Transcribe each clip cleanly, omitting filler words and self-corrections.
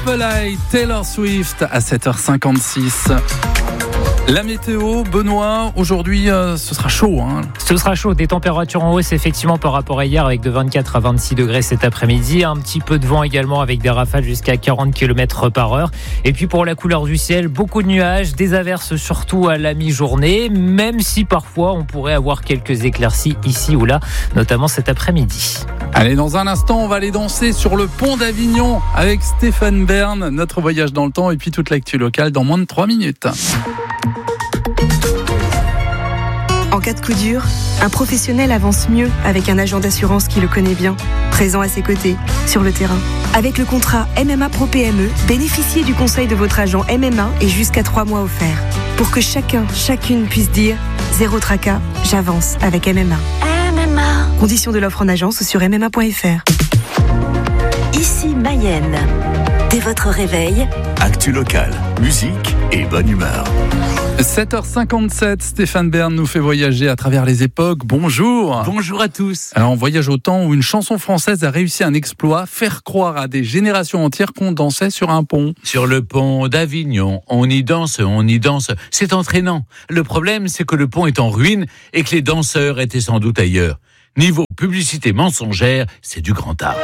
Purple Eye, Taylor Swift à 7h56. La météo, Benoît, aujourd'hui ce sera chaud. Ce sera chaud, des températures en hausse effectivement par rapport à hier avec de 24 à 26 degrés cet après-midi. Un petit peu de vent également avec des rafales jusqu'à 40 km/h. Et puis pour la couleur du ciel, beaucoup de nuages, des averses surtout à la mi-journée, même si parfois on pourrait avoir quelques éclaircies ici ou là, notamment cet après-midi. Allez, dans un instant, on va aller danser sur le pont d'Avignon avec Stéphane Bern, notre voyage dans le temps et puis toute l'actu locale dans moins de 3 minutes. En cas de coup dur, un professionnel avance mieux avec un agent d'assurance qui le connaît bien, présent à ses côtés, sur le terrain. Avec le contrat MMA Pro PME, bénéficiez du conseil de votre agent MMA et jusqu'à 3 mois offerts. Pour que chacune puisse dire « Zéro tracas, j'avance avec MMA ». MMA. Conditions de l'offre en agence sur MMA.fr. Ici Mayenne. Dès votre réveil, actu locale, musique et bonne humeur. 7h57, Stéphane Bern nous fait voyager à travers les époques. Bonjour. Bonjour à tous. Alors on voyage au temps où une chanson française a réussi un exploit, faire croire à des générations entières qu'on dansait sur un pont. Sur le pont d'Avignon, on y danse, c'est entraînant. Le problème, c'est que le pont est en ruine et que les danseurs étaient sans doute ailleurs. Niveau publicité mensongère, c'est du grand art.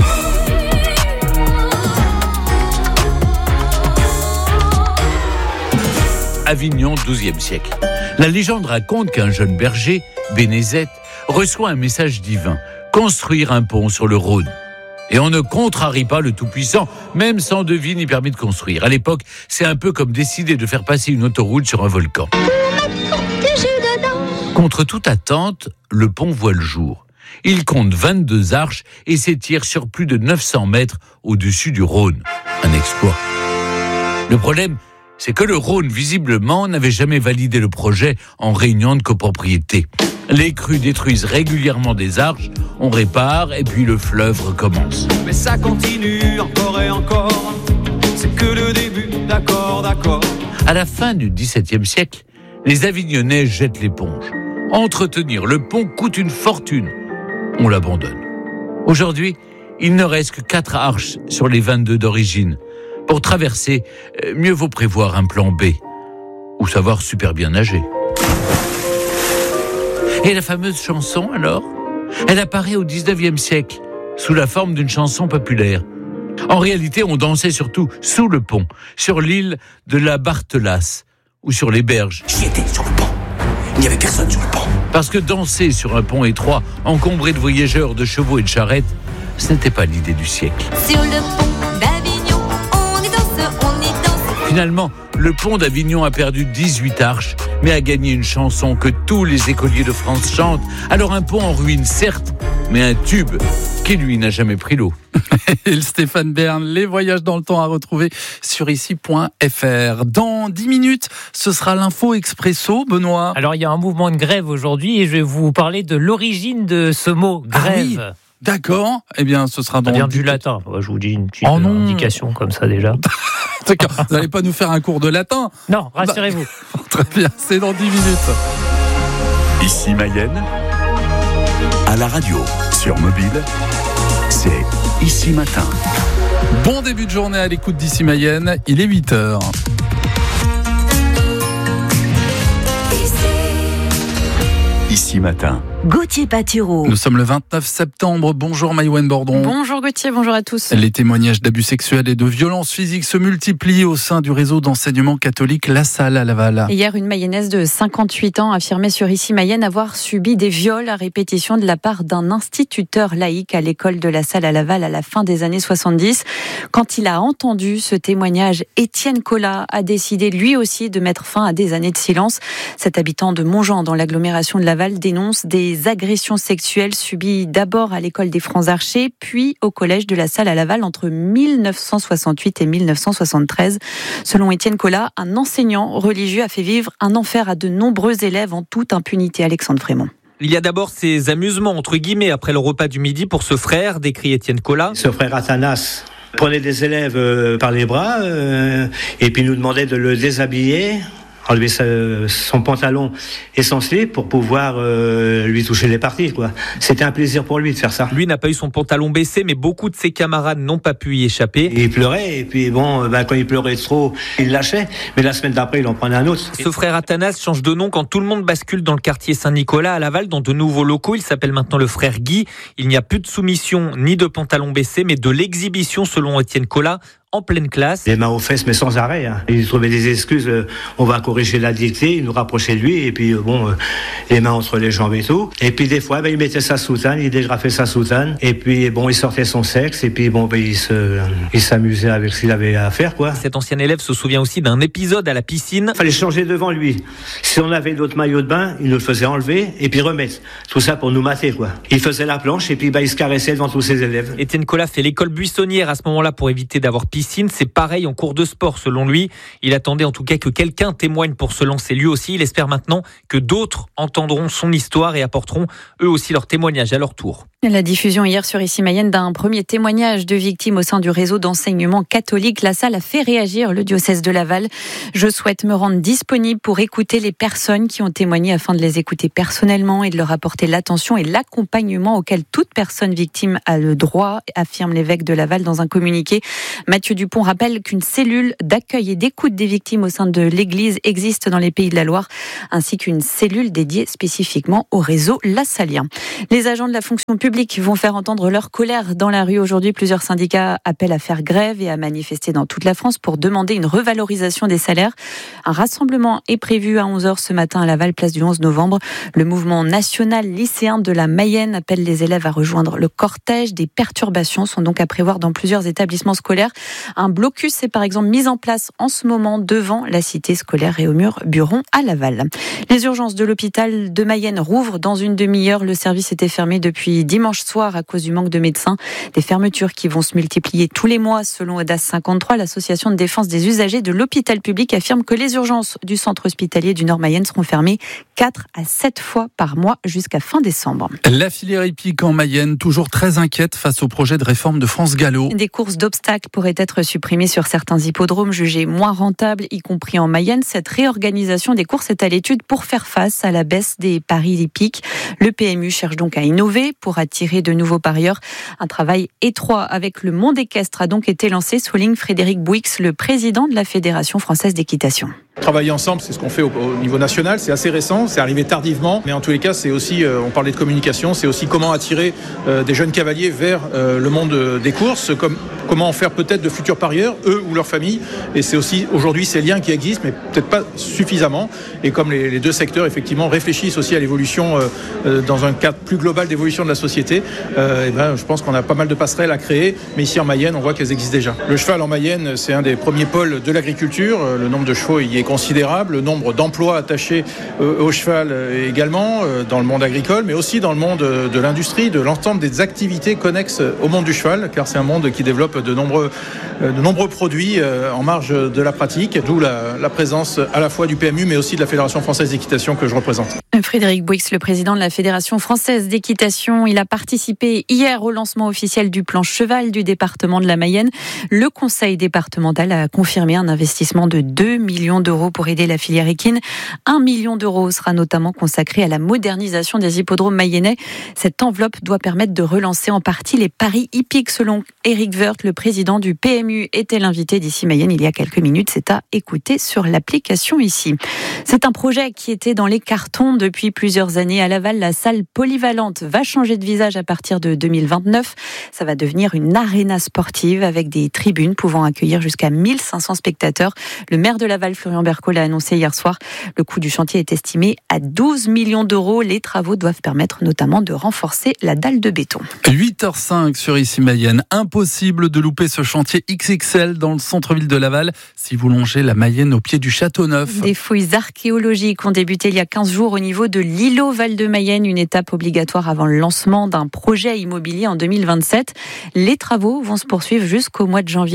Avignon, XIIe siècle. La légende raconte qu'un jeune berger, Bénézet, reçoit un message divin, construire un pont sur le Rhône. Et on ne contrarie pas le Tout-Puissant, même sans devis ni permis de construire. À l'époque, c'est un peu comme décider de faire passer une autoroute sur un volcan. Contre toute attente, le pont voit le jour. Il compte 22 arches et s'étire sur plus de 900 mètres au-dessus du Rhône. Un exploit. Le problème, c'est que le Rhône, visiblement, n'avait jamais validé le projet en réunion de copropriété. Les crues détruisent régulièrement des arches, on répare et puis le fleuve recommence. Mais ça continue encore et encore, c'est que le début, d'accord. À la fin du XVIIe siècle, les Avignonnais jettent l'éponge. Entretenir le pont coûte une fortune. On l'abandonne. Aujourd'hui, il ne reste que 4 arches sur les 22 d'origine. Pour traverser, mieux vaut prévoir un plan B ou savoir super bien nager. Et la fameuse chanson, alors ? Elle apparaît au XIXe siècle, sous la forme d'une chanson populaire. En réalité, on dansait surtout sous le pont, sur l'île de la Barthelasse ou sur les berges. J'y étais sur le pont. Il n'y avait personne sur le pont. Parce que danser sur un pont étroit, encombré de voyageurs, de chevaux et de charrettes, ce n'était pas l'idée du siècle. sur le pont d'Avignon, on y danse. Finalement, le pont d'Avignon a perdu 18 arches, mais a gagné une chanson que tous les écoliers de France chantent. Alors un pont en ruine, certes, mais un tube qui, lui, n'a jamais pris l'eau. Et le Stéphane Bern, les voyages dans le temps à retrouver sur ici.fr. Dans 10 minutes, ce sera l'info expresso, Benoît. Alors il y a un mouvement de grève aujourd'hui et je vais vous parler de l'origine de ce mot, grève. Ah oui. D'accord, eh bien ce sera dans... Ça vient du latin, je vous dis une petite indication comme ça déjà. D'accord, vous n'allez pas nous faire un cours de latin? Non, rassurez-vous. Très bien, c'est dans 10 minutes. Ici Mayenne, à la radio, sur mobile, c'est Ici Matin. Bon début de journée à l'écoute d'Ici Mayenne, il est 8h. Ici Matin. Gauthier Patureau. Nous sommes le 29 septembre. Bonjour Maïwenn Bordon. Bonjour Gauthier, bonjour à tous. Les témoignages d'abus sexuels et de violences physiques se multiplient au sein du réseau d'enseignement catholique La Salle à Laval. Hier, une Mayonnaise de 58 ans affirmait sur Ici Mayenne avoir subi des viols à répétition de la part d'un instituteur laïque à l'école de La Salle à Laval à la fin des années 70. Quand il a entendu ce témoignage, Étienne Collat a décidé lui aussi de mettre fin à des années de silence. Cet habitant de Montjean dans l'agglomération de Laval dénonce des agressions sexuelles subies d'abord à l'école des Francs-Archers, puis au collège de La Salle à Laval entre 1968 et 1973. Selon Étienne Collat, un enseignant religieux a fait vivre un enfer à de nombreux élèves en toute impunité. Alexandre Frémont. Il y a d'abord ces amusements entre guillemets après le repas du midi pour ce frère, décrit Étienne Collat. Ce frère Athanas prenait des élèves par les bras et puis nous demandait de le déshabiller enlever son pantalon et son slip pour pouvoir lui toucher les parties, quoi. C'était un plaisir pour lui de faire ça. Lui n'a pas eu son pantalon baissé, mais beaucoup de ses camarades n'ont pas pu y échapper. Et il pleurait, et puis quand il pleurait trop, il lâchait. Mais la semaine d'après, il en prenait un autre. Ce frère Athanas change de nom quand tout le monde bascule dans le quartier Saint-Nicolas à Laval, dans de nouveaux locaux. Il s'appelle maintenant le frère Guy. Il n'y a plus de soumission ni de pantalon baissé, mais de l'exhibition selon Étienne Collat. En pleine classe. Les mains aux fesses, mais sans arrêt. Il trouvait des excuses. On va corriger la dictée, il nous rapprochait de lui, et puis les mains entre les jambes et tout. Et puis des fois, il mettait sa soutane, il dégrafait sa soutane, et puis il sortait son sexe, et puis il s'amusait avec ce qu'il avait à faire, quoi. Cet ancien élève se souvient aussi d'un épisode à la piscine. Il fallait changer devant lui. Si on avait d'autres maillots de bain, il nous le faisait enlever et puis remettre. Tout ça pour nous mater, quoi. Il faisait la planche et puis il se caressait devant tous ses élèves. Étienne Collat fait l'école buissonnière à ce moment-là pour éviter d'avoir piscine. C'est pareil en cours de sport, selon lui. Il attendait en tout cas que quelqu'un témoigne pour se lancer lui aussi. Il espère maintenant que d'autres entendront son histoire et apporteront eux aussi leur témoignage à leur tour. La diffusion hier sur Ici Mayenne d'un premier témoignage de victimes au sein du réseau d'enseignement catholique. La salle a fait réagir le diocèse de Laval. Je souhaite me rendre disponible pour écouter les personnes qui ont témoigné afin de les écouter personnellement et de leur apporter l'attention et l'accompagnement auquel toute personne victime a le droit, affirme l'évêque de Laval dans un communiqué. Mathieu Dupont rappelle qu'une cellule d'accueil et d'écoute des victimes au sein de l'Église existe dans les Pays de la Loire, ainsi qu'une cellule dédiée spécifiquement au réseau lassalien. Les agents de la fonction publique vont faire entendre leur colère dans la rue aujourd'hui. Plusieurs syndicats appellent à faire grève et à manifester dans toute la France pour demander une revalorisation des salaires. Un rassemblement est prévu à 11h ce matin à Laval, place du 11 novembre. Le mouvement national lycéen de la Mayenne appelle les élèves à rejoindre le cortège. Des perturbations sont donc à prévoir dans plusieurs établissements scolaires. Un blocus est par exemple mis en place en ce moment devant la cité scolaire Réaumur-Buron à Laval. Les urgences de l'hôpital de Mayenne rouvrent dans une demi-heure. Le service était fermé depuis dimanche soir à cause du manque de médecins. Des fermetures qui vont se multiplier tous les mois selon Audace 53. L'association de défense des usagers de l'hôpital public affirme que les urgences du centre hospitalier du Nord Mayenne seront fermées 4 à 7 fois par mois jusqu'à fin décembre. La filière hippique en Mayenne, toujours très inquiète face au projet de réforme de France Gallo. Des courses d'obstacles pourraient être supprimées sur certains hippodromes jugés moins rentables, y compris en Mayenne. Cette réorganisation des courses est à l'étude pour faire face à la baisse des paris hippiques. Le PMU cherche donc à innover pour attirer de nouveaux parieurs. Un travail étroit avec le monde équestre a donc été lancé, souligne Frédéric Bouix, le président de la Fédération française d'équitation. Travailler ensemble, c'est ce qu'on fait au niveau national, c'est assez récent, c'est arrivé tardivement, mais en tous les cas, c'est aussi, on parlait de communication, c'est aussi comment attirer des jeunes cavaliers vers le monde des courses, comment en faire peut-être de futurs parieurs, eux ou leurs familles, et c'est aussi aujourd'hui ces liens qui existent, mais peut-être pas suffisamment, et comme les deux secteurs effectivement réfléchissent aussi à l'évolution dans un cadre plus global d'évolution de la société, je pense qu'on a pas mal de passerelles à créer, mais ici en Mayenne, on voit qu'elles existent déjà. Le cheval en Mayenne, c'est un des premiers pôles de l'agriculture, le nombre de chevaux y est considérable, le nombre d'emplois attachés au cheval également dans le monde agricole, mais aussi dans le monde de l'industrie, de l'ensemble des activités connexes au monde du cheval, car c'est un monde qui développe de nombreux produits en marge de la pratique, d'où la présence à la fois du PMU, mais aussi de la Fédération française d'équitation que je représente. Frédéric Bouix, le président de la Fédération française d'équitation, il a participé hier au lancement officiel du plan cheval du département de la Mayenne. Le conseil départemental a confirmé un investissement de 2 millions d'euros pour aider la filière équine. 1 million d'euros sera notamment consacré à la modernisation des hippodromes mayennais. Cette enveloppe doit permettre de relancer en partie les paris hippiques. Selon Éric Woerth, le président du PMU, était l'invité d'Ici Mayenne il y a quelques minutes. C'est à écouter sur l'application ici. C'est un projet qui était dans les cartons depuis plusieurs années. À Laval, la salle polyvalente va changer de visage à partir de 2029. Ça va devenir une aréna sportive avec des tribunes pouvant accueillir jusqu'à 1500 spectateurs. Le maire de Laval, Florian Berco, l'a annoncé hier soir. Le coût du chantier est estimé à 12 millions d'euros. Les travaux doivent permettre notamment de renforcer la dalle de béton. 8h05 sur Ici Mayenne. Impossible de louper ce chantier XXL dans le centre-ville de Laval si vous longez la Mayenne au pied du Château-Neuf. Des fouilles archéologiques ont débuté il y a 15 jours au niveau de l'îlot Val-de-Mayenne, une étape obligatoire avant le lancement d'un projet immobilier en 2027. Les travaux vont se poursuivre jusqu'au mois de janvier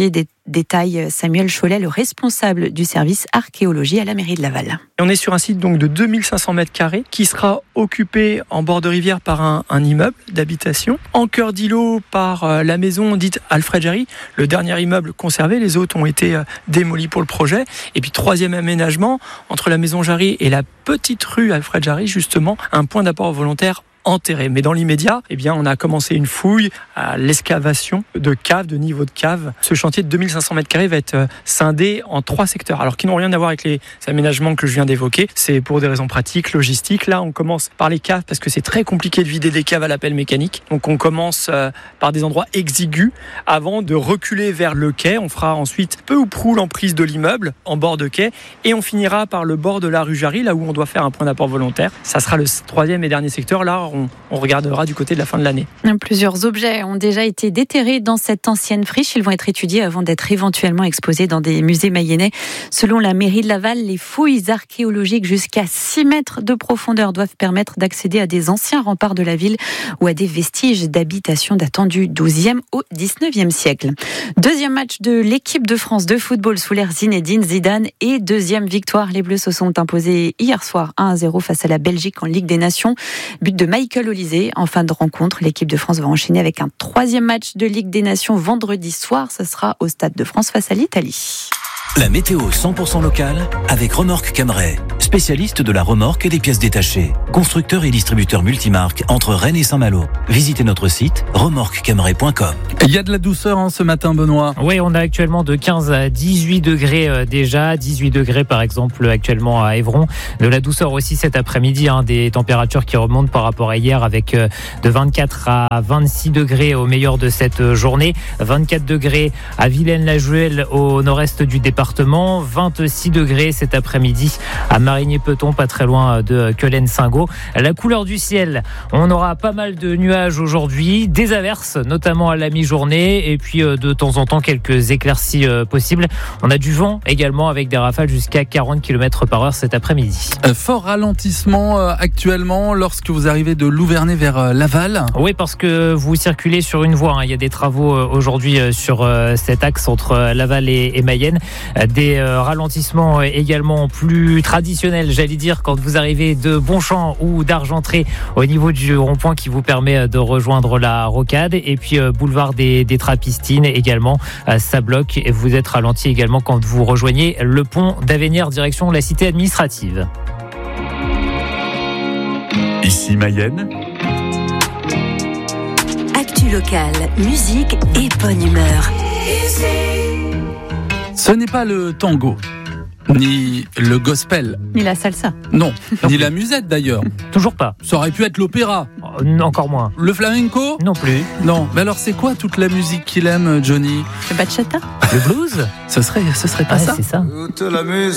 Détaille Samuel Cholet, le responsable du service archéologie à la mairie de Laval. On est sur un site donc de 2500 mètres carrés qui sera occupé en bord de rivière par un immeuble d'habitation, en cœur d'îlot par la maison dite Alfred Jarry, le dernier immeuble conservé, les autres ont été démolis pour le projet. Et puis troisième aménagement, entre la maison Jarry et la petite rue Alfred Jarry, justement, un point d'apport volontaire enterré. Mais dans l'immédiat, on a commencé une fouille à l'excavation de caves, de niveau de caves. Ce chantier de 2500 mètres carrés va être scindé en 3 secteurs, alors qui n'ont rien à voir avec les aménagements que je viens d'évoquer. C'est pour des raisons pratiques, logistiques. Là, on commence par les caves parce que c'est très compliqué de vider des caves à la pelle mécanique. Donc, on commence par des endroits exigus avant de reculer vers le quai. On fera ensuite peu ou prou l'emprise de l'immeuble en bord de quai et on finira par le bord de la rue Jarry, là où on doit faire un point d'apport volontaire. Ça sera le 3e et dernier secteur. Là, on regardera du côté de la fin de l'année. Plusieurs objets ont déjà été déterrés dans cette ancienne friche. Ils vont être étudiés avant d'être éventuellement exposés dans des musées mayennais. Selon la mairie de Laval, les fouilles archéologiques jusqu'à 6 mètres de profondeur doivent permettre d'accéder à des anciens remparts de la ville ou à des vestiges d'habitation datant du XIIe au XIXe siècle. Deuxième match de l'équipe de France de football sous l'ère Zinedine Zidane et deuxième victoire. Les Bleus se sont imposés hier soir 1-0 face à la Belgique en Ligue des Nations. But de Michael Olise. En fin de rencontre, l'équipe de France va enchaîner avec un 3e match de Ligue des Nations vendredi soir. Ce sera au Stade de France face à l'Italie. La météo 100% locale avec Remorque Camray, spécialiste de la remorque et des pièces détachées. Constructeur et distributeur multimarque entre Rennes et Saint-Malo. Visitez notre site remorquecamray.com. Il y a de la douceur ce matin, Benoît. Oui, on a actuellement de 15 à 18 degrés déjà. 18 degrés par exemple actuellement à Évron. De la douceur aussi cet après-midi, des températures qui remontent par rapport à hier avec de 24 à 26 degrés au meilleur de cette journée. 24 degrés à Vilaine-la-Juelle au nord-est du département. 26 degrés cet après-midi à Marigny-Peton, pas très loin de Quelen-Singot. La couleur du ciel, on aura pas mal de nuages aujourd'hui, des averses notamment à la mi-journée et puis de temps en temps quelques éclaircies possibles. On a du vent également avec des rafales jusqu'à 40 km/h cet après-midi. Fort ralentissement actuellement lorsque vous arrivez de Louvernay vers Laval. Oui, parce que vous circulez sur une voie. Il y a des travaux aujourd'hui sur cet axe entre Laval et Mayenne. Des ralentissements également plus traditionnels, j'allais dire, quand vous arrivez de Bonchamp ou d'Argentré au niveau du rond-point qui vous permet de rejoindre la rocade. Et puis boulevard des Trapistines également, ça bloque et vous êtes ralenti également quand vous rejoignez le pont d'Avenir direction la cité administrative. Ici Mayenne. Actu locale, musique et bonne humeur. Ce n'est pas le tango, ni le gospel. Ni la salsa. Non, ni la musette d'ailleurs. Toujours pas. Ça aurait pu être l'opéra. Encore moins. Le flamenco ? Non plus. Non, mais alors c'est quoi toute la musique qu'il aime, Johnny ? Le bachata ? Le blues ? Ce serait pas ça ? C'est ça. Toute la musique.